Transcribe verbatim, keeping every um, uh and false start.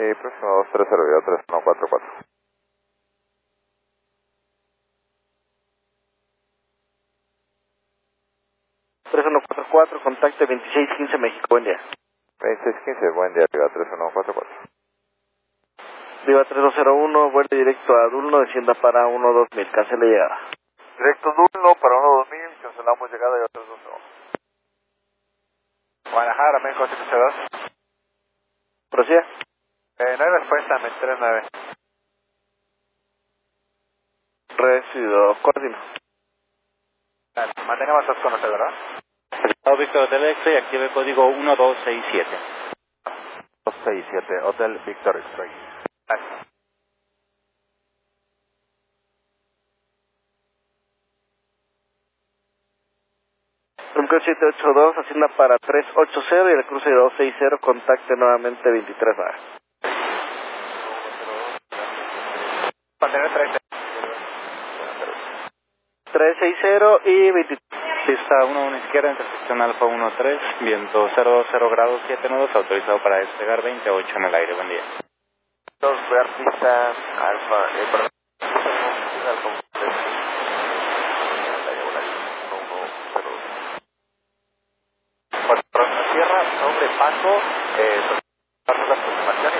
Sí, próximo dos tres cero, tres uno cuatro cuatro. tres uno cuatro cuatro, contacte veintiséis quince México, buen día. veintiséis quince, buen día, arriba tres uno cuatro cuatro. Viva tres dos cero uno, vuelo directo a Dulno, descienda para uno dos mil, cancele llegada. Directo Dulno para uno dos mil, cancelamos llegada y tres dos cero uno. Guadalajara, México siete cero dos. ¿Prosiga? Eh, no hay respuesta, me tres nueve. Recibido, coordino. Mantengamos dos con usted, ¿verdad? Hotel Víctor Hotel X-Ray, active el código uno dos seis siete. dos seis siete, Hotel Victor X-Ray. Rumco siete ocho dos, hacienda para tres ocho cero y el cruce de dos seis cero, contacte nuevamente veintitrés nueve. Mantener treinta. tres seis cero y veintitrés. Pista uno uno izquierda, intersección Alfa uno tres, viento cero dos cero grados siete nudos, autorizado para despegar veintiocho en el aire, buen día. Dos pista Alfa, eh, perdón. Alfa tres. Por la tierra, sobrepaso, eh, paso de aproximación,